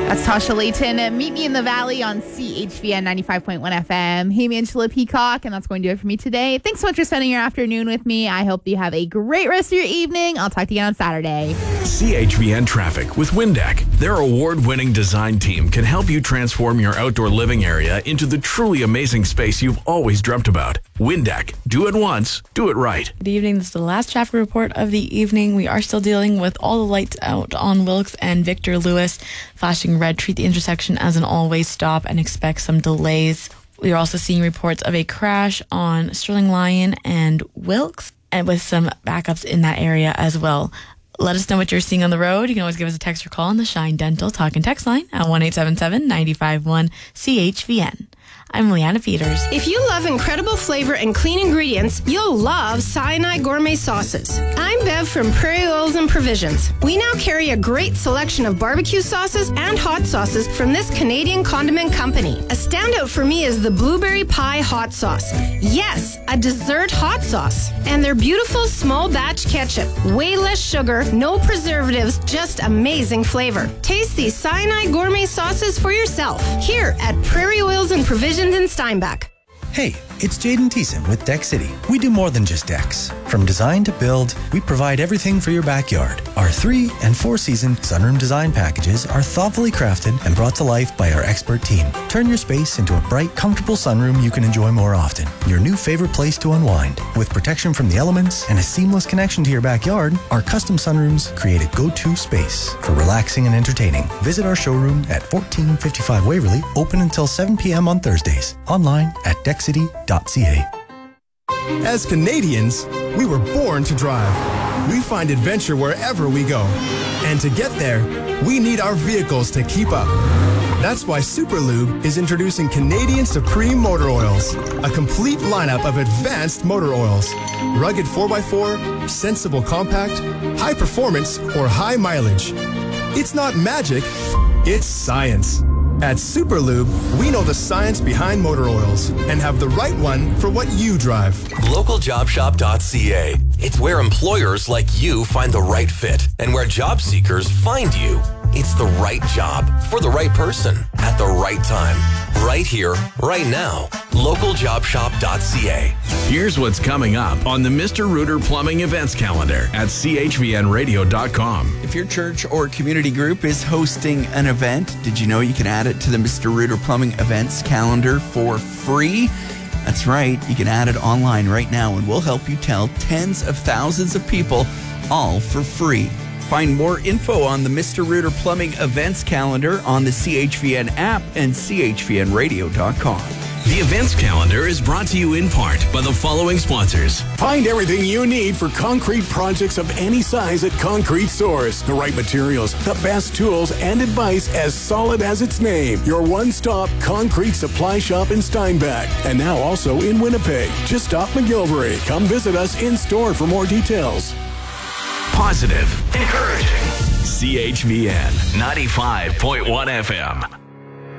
That's Tasha Layton. Meet me in the Valley on CHVN 95.1 FM. Hey, I'm Angela Peacock, and that's going to do it for me today. Thanks so much for spending your afternoon with me. I hope you have a great rest of your evening. I'll talk to you on Saturday. CHVN Traffic with Windeck. Their award-winning design team can help you transform your outdoor living area into the truly amazing space you've always dreamt about. Windeck. Do it once. Do it right. Good evening. This is the last traffic report of the evening. We are still dealing with all the lights out on Wilkes and Victor Lewis. Flashing red, treat the intersection as an all-way stop and expect some delays. We are also seeing reports of a crash on Sterling Lyon and Wilkes, and with some backups in that area as well. Let us know what you're seeing on the road. You can always give us a text or call on the Shine Dental Talk and Text line at 1-877-951-CHVN. I'm Leanna Peters. If you love incredible flavor and clean ingredients, you'll love Sinai Gourmet Sauces. I'm Bev from Prairie Oils and Provisions. We now carry a great selection of barbecue sauces and hot sauces from this Canadian condiment company. A standout for me is the Blueberry Pie Hot Sauce. Yes, a dessert hot sauce. And their beautiful small batch ketchup. Way less sugar, no preservatives, just amazing flavor. Taste these Sinai Gourmet Sauces for yourself here at Prairie Oils and Provisions in Steinbach. Hey, it's Jaden Thiessen with Deck City. We do more than just decks. From design to build, we provide everything for your backyard. Our 3- and 4-season sunroom design packages are thoughtfully crafted and brought to life by our expert team. Turn your space into a bright, comfortable sunroom you can enjoy more often. Your new favorite place to unwind. With protection from the elements and a seamless connection to your backyard, our custom sunrooms create a go-to space for relaxing and entertaining. Visit our showroom at 1455 Waverly, open until 7 p.m. on Thursdays. Online at deckcity.ca. As Canadians, we were born to drive. We find adventure wherever we go. And to get there, we need our vehicles to keep up. That's why Superlube is introducing Canadian Supreme Motor Oils, a complete lineup of advanced motor oils. Rugged 4x4, sensible compact, high performance, or high mileage. It's not magic, it's science. At Superlube, we know the science behind motor oils and have the right one for what you drive. LocalJobShop.ca. It's where employers like you find the right fit and where job seekers find you. It's the right job for the right person at the right time. Right here, right now. LocalJobShop.ca. Here's what's coming up on the Mr. Rooter Plumbing events calendar at chvnradio.com. If your church or community group is hosting an event, did you know you can add it to the Mr. Rooter Plumbing events calendar for free? That's right. You can add it online right now, and we'll help you tell tens of thousands of people, all for free. Find more info on the Mr. Rooter Plumbing events calendar on the CHVN app and chvnradio.com. The events calendar is brought to you in part by the following sponsors. Find everything you need for concrete projects of any size at Concrete Source. The right materials, the best tools, and advice as solid as its name. Your one-stop concrete supply shop in Steinbach. And now also in Winnipeg. Just stop McGilvery. Come visit us in store for more details. Positive, encouraging. CHVN 95.1 FM.